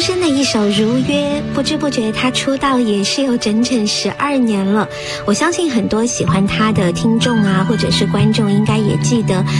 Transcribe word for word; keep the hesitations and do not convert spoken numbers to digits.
声的一首《如约》，不知不觉他出道也是有整整十二年了。我相信很多喜欢他的听众啊，或者是观众应该也记得